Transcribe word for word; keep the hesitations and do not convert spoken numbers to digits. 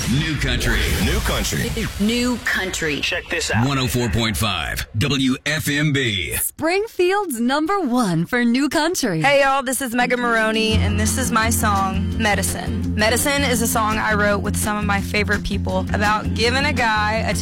New country. New country. New country. Check this out. one oh four point five W F M B. Springfield's number one for new country. Hey y'all, this is Megan Maroney, and this is my song, Medicine. Medicine is a song I wrote with some of my favorite people about giving a guy a